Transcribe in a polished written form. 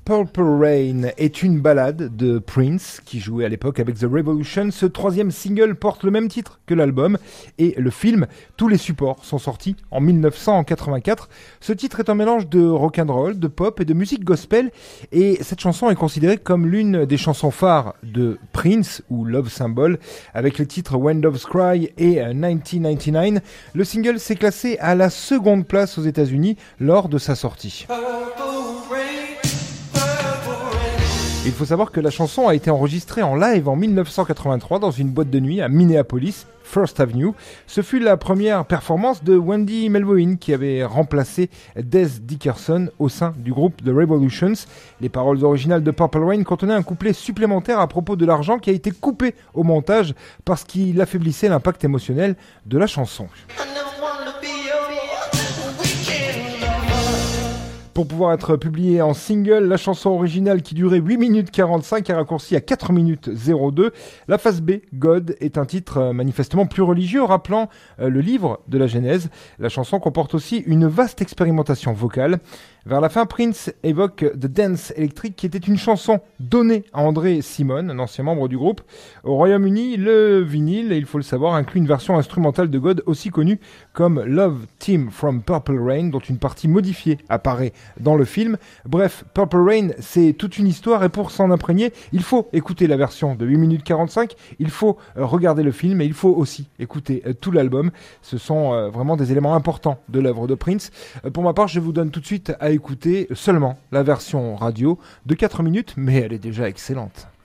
Purple Rain est une ballade de Prince qui jouait à l'époque avec The Revolution. Ce troisième single porte le même titre que l'album et le film. Tous les supports sont sortis en 1984. Ce titre est un mélange de rock'n'roll, de pop et de musique gospel et cette chanson est considérée comme l'une des chansons phares de Prince ou Love Symbol avec les titres When Doves Cry et 1999. Le single s'est classé à la seconde place aux États-Unis lors de sa sortie. Il faut savoir que la chanson a été enregistrée en live en 1983 dans une boîte de nuit à Minneapolis, First Avenue. Ce fut la première performance de Wendy Melvoin qui avait remplacé Des Dickerson au sein du groupe The Revolutions. Les paroles originales de Purple Rain contenaient un couplet supplémentaire à propos de l'argent qui a été coupé au montage parce qu'il affaiblissait l'impact émotionnel de la chanson. Pour pouvoir être publiée en single, la chanson originale qui durait 8 minutes 45 est raccourcie à 4 minutes 02. La phase B, God, est un titre manifestement plus religieux rappelant le livre de la Genèse. La chanson comporte aussi une vaste expérimentation vocale. Vers la fin, Prince évoque The Dance Electric qui était une chanson donnée à André Simon, un ancien membre du groupe. Au Royaume-Uni, le vinyle, il faut le savoir, inclut une version instrumentale de God aussi connue comme Love Team from Purple Rain, dont une partie modifiée apparaît dans le film. Bref, Purple Rain, c'est toute une histoire et pour s'en imprégner, il faut écouter la version de 8 minutes 45, il faut regarder le film et il faut aussi écouter tout l'album. Ce sont vraiment des éléments importants de l'œuvre de Prince. Pour ma part, je vous donne tout de suite à écouter seulement la version radio de 4 minutes, mais elle est déjà excellente.